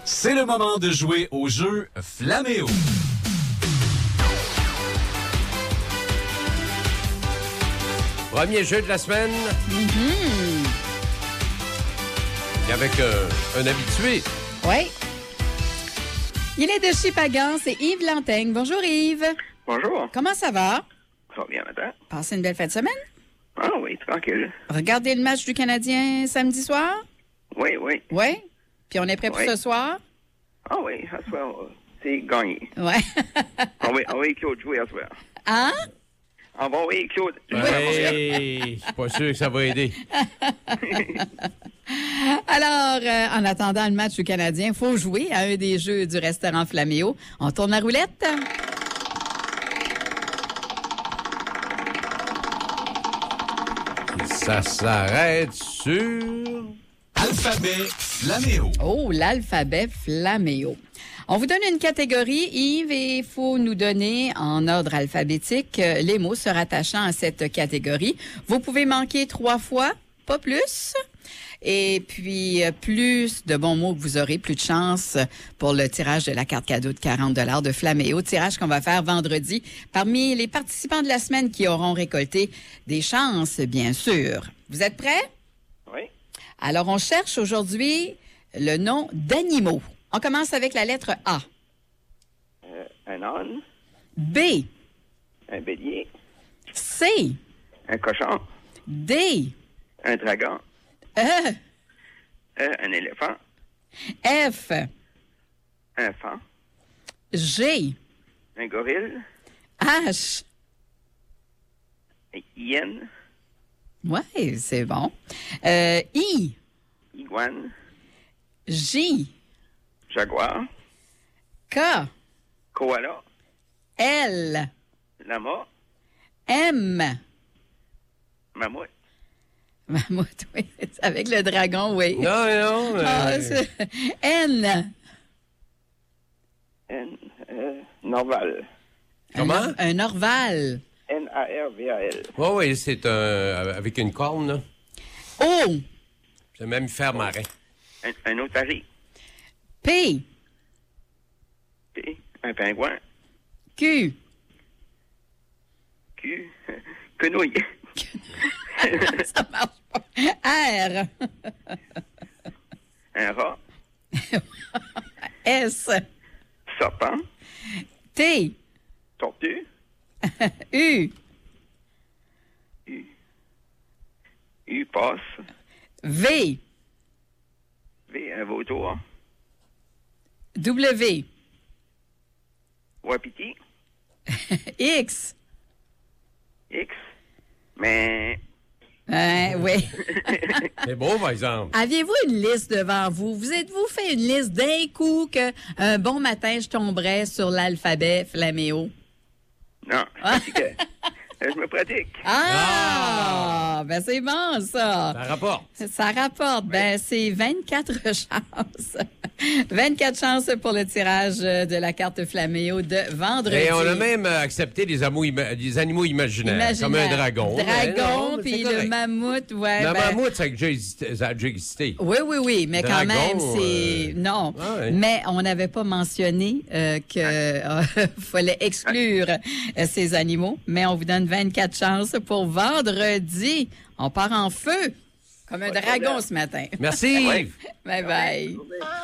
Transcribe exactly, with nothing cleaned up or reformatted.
C'est le moment de jouer au jeu Flaméo. Premier jeu de la semaine. Mm-hmm. Avec euh, un habitué. Oui. Il est de Chipagan, c'est Yves Lantaigne. Bonjour Yves. Bonjour. Comment ça va? Ça va bien, madame? Passez une belle fin de semaine? Ah oui, tranquille. Regardez le match du Canadien samedi soir? Oui, oui. Oui. Puis on est prêt pour Oui. ce soir? Ah oui, à soir, euh, c'est gagné. Ouais. On va, on va avec Claude jouer à soir. Hein? On va avec Claude. Hey, je suis pas sûr que ça va aider. Alors, euh, en attendant le match du Canadien, il faut jouer à un des jeux du restaurant Flaméo. On tourne la roulette. Ça s'arrête sur... Alphabet Flaméo. Oh, l'alphabet Flaméo. On vous donne une catégorie, Yves, et il faut nous donner en ordre alphabétique euh, les mots se rattachant à cette catégorie. Vous pouvez manquer trois fois, pas plus. Et puis, euh, plus de bons mots que vous aurez, plus de chance pour le tirage de la carte cadeau de quarante dollars de Flaméo. Tirage qu'on va faire vendredi parmi les participants de la semaine qui auront récolté des chances, bien sûr. Vous êtes prêts? Oui. Alors, on cherche aujourd'hui le nom d'animaux. On commence avec la lettre A. Euh, un âne, B. un bélier, C. un cochon, D. un dragon, E. euh, un éléphant, F. un fan, G. un gorille, H. un hyène, Ouais, c'est bon. Euh, I. iguane, J. jaguar, K. koala, L. lama, M. mammouth, Mammouth, oui. Avec le dragon, oui. Non, non. Ah, euh, c'est- N. N, euh, norval, Comment? Un, un orval. N A R V A L, Oui, oui, c'est un... avec une corne, là. O. C'est un mammifère marin. un, un otarie, P. P, un pingouin, Q. Q, quenouille, Ça marche pas. R. un rat, S. serpent, T. tortue, U. U, U passe, V. V, un vautour, W. wapiti, X. X, mais Hein, oui. C'est beau, par exemple. Aviez-vous une liste devant vous? Vous êtes-vous fait une liste d'un coup que un bon matin, je tomberais sur l'alphabet Flaméo? non, je pratique. Je me pratique. Ah! Ben, c'est bon, ça. Ça rapporte. Ça rapporte. Ben, c'est vingt-quatre chances. vingt-quatre chances pour le tirage de la carte Flaméo de vendredi. Et on a même euh, accepté des, amours ima- des animaux imaginaires, Imaginaire. comme un dragon. Dragon, Mais non, mais puis c'est le correct. mammouth, ouais. Le ben, mammouth, ça a déjà existé. Ça a déjà existé. Oui, oui, oui, mais Dragon, quand même, c'est... euh, Non, ah ouais. mais on n'avait pas mentionné euh, que euh, fallait exclure euh, ces animaux, mais on vous donne vingt-quatre chances pour vendredi. On part en feu, comme un dragon ce matin. Merci. Ouais. Bye bye.